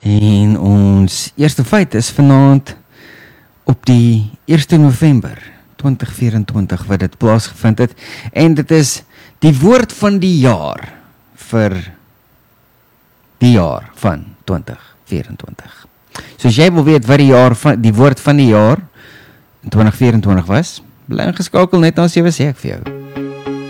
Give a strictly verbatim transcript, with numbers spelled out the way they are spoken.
En ons eerste feit is vanaand op die eerste November twintig vyf-en-twintig wat dit plaasgevind het, en dit is die woord van die jaar vir die jaar van twintig vyf-en-twintig. So as jy wil weet wat die jaar van die woord van die jaar in twintig vyf-en-twintig was, bly ingeskakel net as jy was sê ek vir jou.